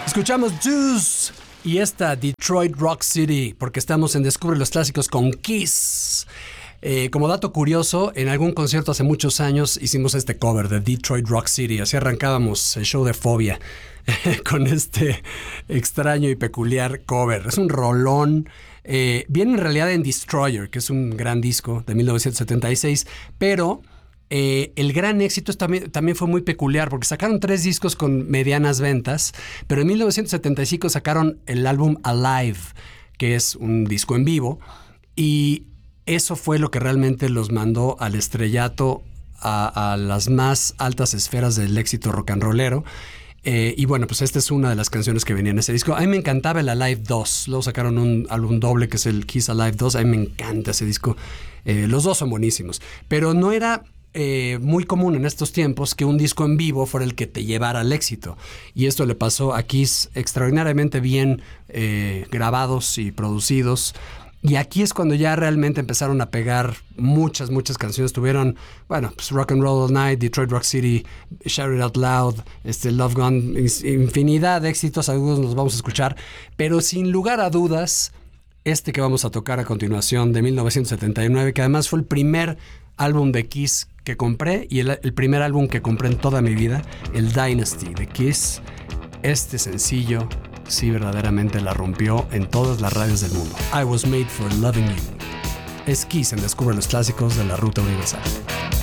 Escuchamos Juice y esta Detroit Rock City, porque estamos en Descubre los Clásicos con Kiss. Como dato curioso, en algún concierto hace muchos años hicimos este cover de Detroit Rock City. Así arrancábamos el show de Fobia con este extraño y peculiar cover. Es un rolón. Viene en realidad en Destroyer, que es un gran disco de 1976, pero el gran éxito también fue muy peculiar porque sacaron 3 discos con medianas ventas, pero en 1975 sacaron el álbum Alive, que es un disco en vivo, y eso fue lo que realmente los mandó al estrellato, a las más altas esferas del éxito rock and rollero. Y bueno, pues esta es una de las canciones que venía en ese disco. A mí me encantaba el Alive 2. Luego sacaron un álbum doble que es el Kiss Alive 2. A mí me encanta ese disco. Los dos son buenísimos. Pero no era muy común en estos tiempos que un disco en vivo fuera el que te llevara al éxito. Y esto le pasó a Kiss, extraordinariamente bien grabados y producidos. Y aquí es cuando ya realmente empezaron a pegar muchas canciones. Tuvieron, bueno, pues Rock and Roll All Night, Detroit Rock City, Shout It Out Loud, Love Gun, infinidad de éxitos, algunos los vamos a escuchar. Pero sin lugar a dudas, este que vamos a tocar a continuación de 1979, que además fue el primer álbum de Kiss que compré y el primer álbum que compré en toda mi vida, el Dynasty de Kiss. Este sencillo sí verdaderamente la rompió en todas las radios del mundo. I Was Made for Loving You. Es Kiss en Descubre los Clásicos de la Ruta Universal.